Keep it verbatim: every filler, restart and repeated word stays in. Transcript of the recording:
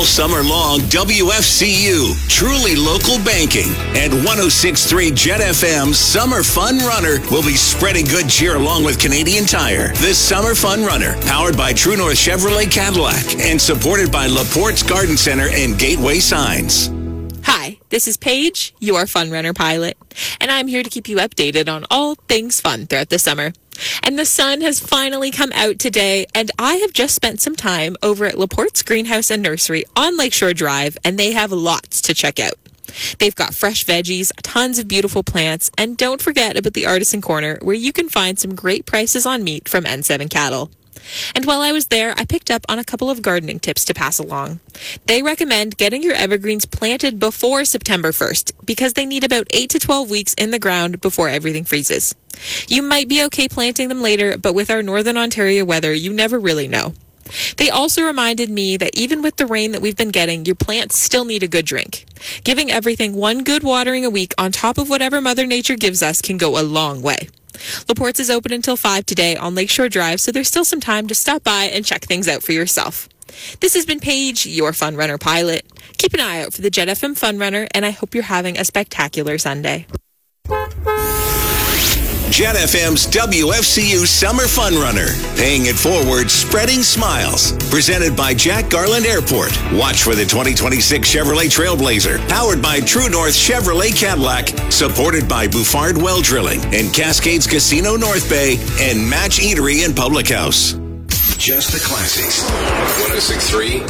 All summer long, W F C U, truly local banking, and one oh six point three Jet F M's Summer Fun Runner will be spreading good cheer along with Canadian Tire. This Summer Fun Runner, powered by True North Chevrolet Cadillac and supported by LaPorte's Garden Center and Gateway Signs. Hi, this is Paige, your Fun Runner pilot, and I'm here to keep you updated on all things fun throughout the summer. And the sun has finally come out today, and I have just spent some time over at LaPorte's Greenhouse and Nursery on Lakeshore Drive, and they have lots to check out. They've got fresh veggies, tons of beautiful plants, and don't forget about the Artisan Corner, where you can find some great prices on meat from N seven Cattle. And while I was there, I picked up on a couple of gardening tips to pass along. They recommend getting your evergreens planted before September first because they need about eight to twelve weeks in the ground before everything freezes. You might be okay planting them later, but with our Northern Ontario weather, you never really know. They also reminded me that even with the rain that we've been getting, your plants still need a good drink. Giving everything one good watering a week on top of whatever Mother Nature gives us can go a long way. LaPorte's is open until five today on Lakeshore Drive, so there's still some time to stop by and check things out for yourself. This has been Paige, your Fun Runner pilot. Keep an eye out for the Jet F M Fun Runner, and I hope you're having a spectacular Sunday. Jet F M's W F C U Summer Fun Runner. Paying it forward, spreading smiles. Presented by Jack Garland Airport. Watch for the twenty twenty-six Chevrolet Trailblazer. Powered by True North Chevrolet Cadillac. Supported by Bouffard Well Drilling and Cascades Casino North Bay and Match Eatery and Public House. Just the classics. one oh six point three